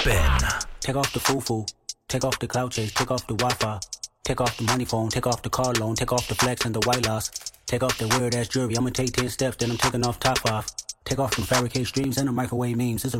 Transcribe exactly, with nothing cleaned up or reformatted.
Ben. Take off the foo-foo, take off the cloud chase, take off the Wi-Fi, take off the money phone, take off the car loan, take off the flex and the white loss, take off the weird ass jewelry. I'ma take ten steps, then I'm taking off top off. Take off the fabricate streams and the microwave memes. It's a